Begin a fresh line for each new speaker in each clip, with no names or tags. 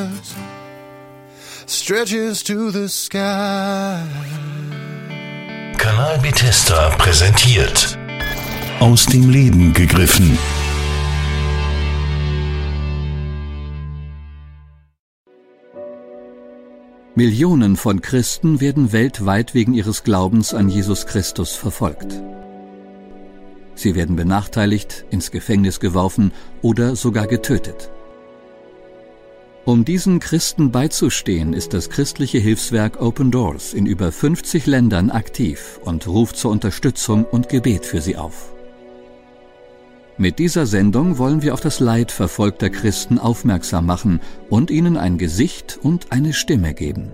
stretches to the sky.
Kanal Bethesda präsentiert Aus dem Leben gegriffen.
Millionen von Christen werden weltweit wegen ihres Glaubens an Jesus Christus verfolgt. Sie werden benachteiligt, ins Gefängnis geworfen oder sogar getötet. Um diesen Christen beizustehen, ist das christliche Hilfswerk Open Doors in über 50 Ländern aktiv und ruft zur Unterstützung und Gebet für sie auf. Mit dieser Sendung wollen wir auf das Leid verfolgter Christen aufmerksam machen und ihnen ein Gesicht und eine Stimme geben.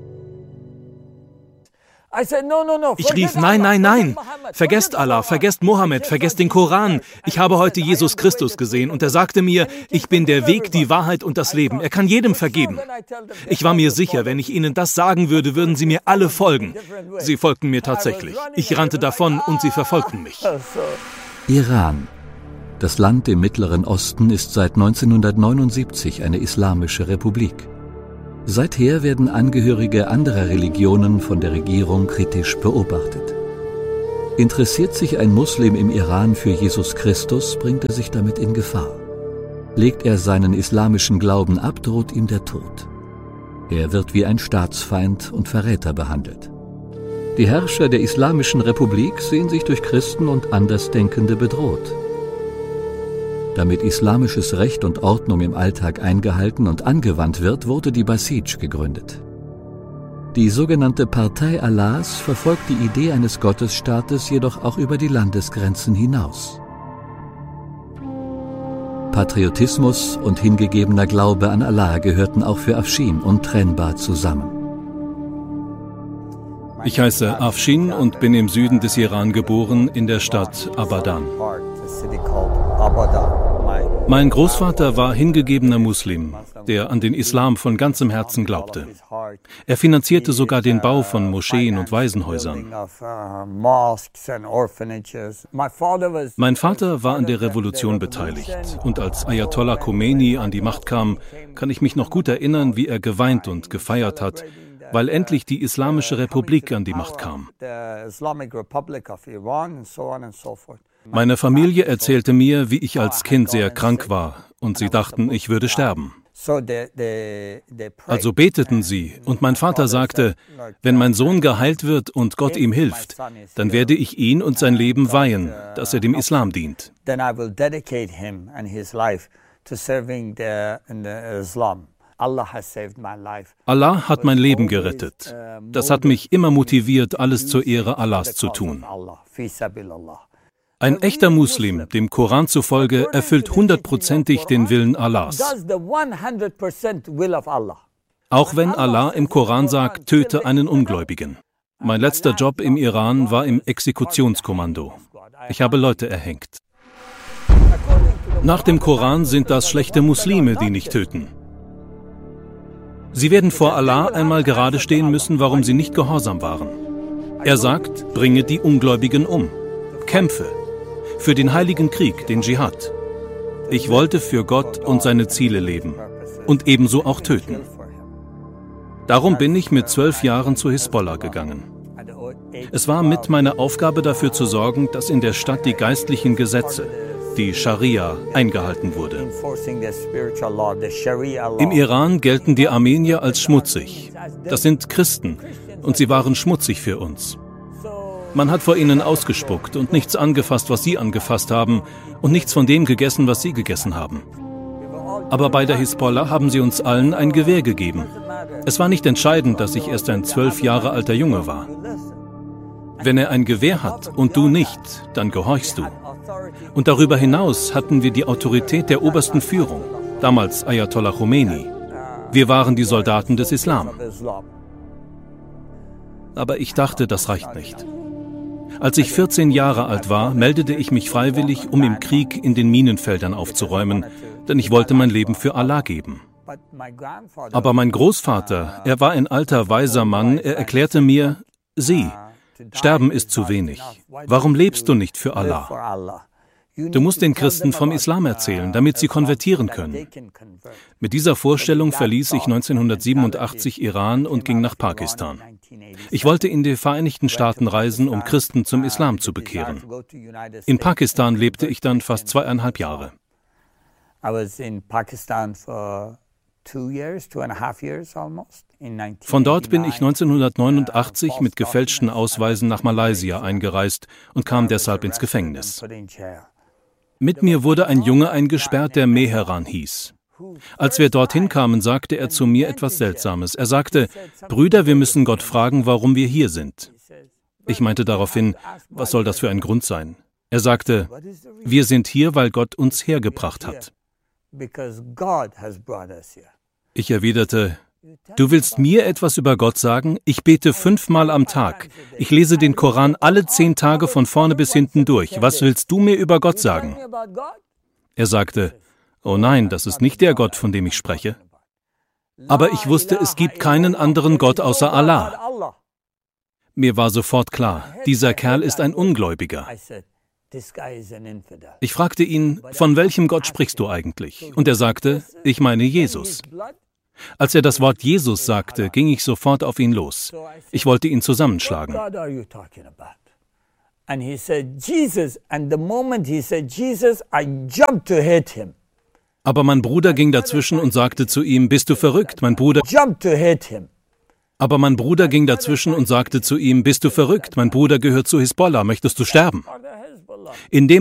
Ich rief, nein, vergesst Allah, vergesst Mohammed, vergesst den Koran. Ich habe heute Jesus Christus gesehen und er sagte mir, ich bin der Weg, die Wahrheit und das Leben. Er kann jedem vergeben. Ich war mir sicher, wenn ich ihnen das sagen würde, würden sie mir alle folgen. Sie folgten mir tatsächlich. Ich rannte davon und sie verfolgten mich.
Iran. Das Land im Mittleren Osten ist seit 1979 eine islamische Republik. Seither werden Angehörige anderer Religionen von der Regierung kritisch beobachtet. Interessiert sich ein Muslim im Iran für Jesus Christus, bringt er sich damit in Gefahr. Legt er seinen islamischen Glauben ab, droht ihm der Tod. Er wird wie ein Staatsfeind und Verräter behandelt. Die Herrscher der Islamischen Republik sehen sich durch Christen und Andersdenkende bedroht. Damit islamisches Recht und Ordnung im Alltag eingehalten und angewandt wird, wurde die Basij gegründet. Die sogenannte Partei Allahs verfolgt die Idee eines Gottesstaates jedoch auch über die Landesgrenzen hinaus. Patriotismus und hingegebener Glaube an Allah gehörten auch für Afshin untrennbar zusammen.
Ich heiße Afshin und bin im Süden des Iran geboren, in der Stadt Abadan. Mein Großvater war hingegebener Muslim, der an den Islam von ganzem Herzen glaubte. Er finanzierte sogar den Bau von Moscheen und Waisenhäusern. Mein Vater war an der Revolution beteiligt und als Ayatollah Khomeini an die Macht kam, kann ich mich noch gut erinnern, wie er geweint und gefeiert hat, weil endlich die Islamische Republik an die Macht kam. Meine Familie erzählte mir, wie ich als Kind sehr krank war und sie dachten, ich würde sterben. Also beteten sie und mein Vater sagte, wenn mein Sohn geheilt wird und Gott ihm hilft, dann werde ich ihn und sein Leben weihen, dass er dem Islam dient. Allah hat mein Leben gerettet. Das hat mich immer motiviert, alles zur Ehre Allahs zu tun. Ein echter Muslim, dem Koran zufolge, erfüllt 100%ig den Willen Allahs. Auch wenn Allah im Koran sagt, töte einen Ungläubigen. Mein letzter Job im Iran war im Exekutionskommando. Ich habe Leute erhängt. Nach dem Koran sind das schlechte Muslime, die nicht töten. Sie werden vor Allah einmal gerade stehen müssen, warum sie nicht gehorsam waren. Er sagt, bringe die Ungläubigen um. Kämpfe. Für den heiligen Krieg, den Dschihad. Ich wollte für Gott und seine Ziele leben und ebenso auch töten. Darum bin ich mit 12 Jahren zu Hisbollah gegangen. Es war mit meiner Aufgabe dafür zu sorgen, dass in der Stadt die geistlichen Gesetze, die Scharia, eingehalten wurde. Im Iran gelten die Armenier als schmutzig. Das sind Christen und sie waren schmutzig für uns. Man hat vor ihnen ausgespuckt und nichts angefasst, was sie angefasst haben, und nichts von dem gegessen, was sie gegessen haben. Aber bei der Hisbollah haben sie uns allen ein Gewehr gegeben. Es war nicht entscheidend, dass ich erst ein 12 Jahre alter Junge war. Wenn er ein Gewehr hat und du nicht, dann gehorchst du. Und darüber hinaus hatten wir die Autorität der obersten Führung, damals Ayatollah Khomeini. Wir waren die Soldaten des Islam. Aber ich dachte, das reicht nicht. Als ich 14 Jahre alt war, meldete ich mich freiwillig, um im Krieg in den Minenfeldern aufzuräumen, denn ich wollte mein Leben für Allah geben. Aber mein Großvater, er war ein alter, weiser Mann, er erklärte mir, sieh, Sterben ist zu wenig. Warum lebst du nicht für Allah? Du musst den Christen vom Islam erzählen, damit sie konvertieren können. Mit dieser Vorstellung verließ ich 1987 Iran und ging nach Pakistan. Ich wollte in die Vereinigten Staaten reisen, um Christen zum Islam zu bekehren. In Pakistan lebte ich dann fast 2,5 Jahre. Von dort bin ich 1989 mit gefälschten Ausweisen nach Malaysia eingereist und kam deshalb ins Gefängnis. Mit mir wurde ein Junge eingesperrt, der Meheran hieß. Als wir dorthin kamen, sagte er zu mir etwas Seltsames. Er sagte, Brüder, wir müssen Gott fragen, warum wir hier sind. Ich meinte daraufhin, was soll das für ein Grund sein? Er sagte, wir sind hier, weil Gott uns hergebracht hat. Ich erwiderte, du willst mir etwas über Gott sagen? Ich bete 5-mal am Tag. Ich lese den Koran alle 10 Tage von vorne bis hinten durch. Was willst du mir über Gott sagen? Er sagte, oh nein, das ist nicht der Gott, von dem ich spreche. Aber ich wusste, es gibt keinen anderen Gott außer Allah. Mir war sofort klar, dieser Kerl ist ein Ungläubiger. Ich fragte ihn, von welchem Gott sprichst du eigentlich? Und er sagte, ich meine Jesus. Als er das Wort Jesus sagte, ging ich sofort auf ihn los. Ich wollte ihn zusammenschlagen. Aber mein Bruder ging dazwischen und sagte zu ihm, bist du verrückt? Mein Bruder gehört zu Hisbollah, möchtest du sterben? In dem